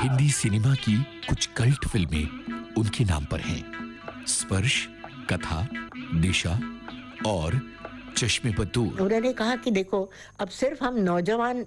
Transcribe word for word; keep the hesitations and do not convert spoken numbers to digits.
Hindi cinema की कुछ cult फिल्में उनके नाम पर हैं। स्पर्श, कथा, दिशा और चश्मे पर दूर। उन्होंने कहा कि देखो, अब सिर्फ हम नौजवान